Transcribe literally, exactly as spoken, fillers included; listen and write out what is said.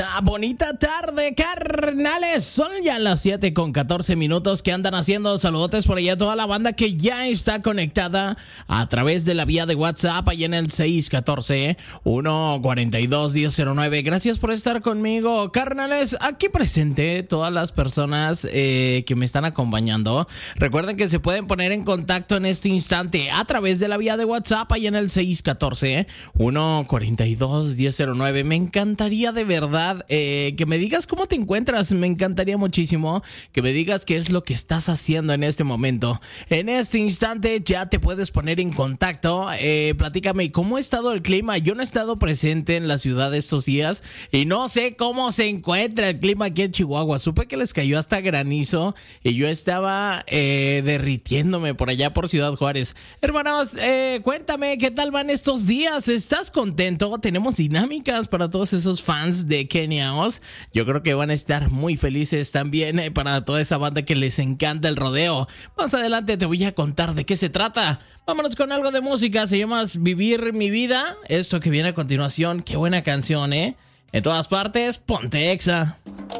Bonita tarde, carnales. Son ya las siete con catorce minutos. ¿Qué andan haciendo? Saludotes por allá a toda la banda que ya está conectada a través de la vía de WhatsApp ahí en el seis uno cuatro, uno cuatro dos, uno cero cero nueve. Gracias por estar conmigo, carnales. Aquí presente todas las personas eh, que me están acompañando. Recuerden que se pueden poner en contacto en este instante a través de la vía de WhatsApp ahí en el seis uno cuatro, uno cuatro dos, uno cero nueve. Me encantaría de verdad Eh, que me digas cómo te encuentras. Me encantaría muchísimo que me digas qué es lo que estás haciendo en este momento. En este instante ya te puedes poner en contacto. eh, Platícame cómo ha estado el clima. Yo no he estado presente en la ciudad estos días y no sé cómo se encuentra el clima aquí en Chihuahua. Supe que les cayó hasta granizo y yo estaba eh, derritiéndome por allá por Ciudad Juárez. Hermanos, eh, cuéntame qué tal van estos días. ¿Estás contento? Tenemos dinámicas para todos esos fans de Kenia Os. Yo creo que van a estar muy felices también eh, para toda esa banda que les encanta el rodeo. Más adelante te voy a contar de qué se trata. Vámonos con algo de música. Se llama Vivir mi vida. Esto que viene a continuación. Qué buena canción, ¿eh? En todas partes, ponte Exa.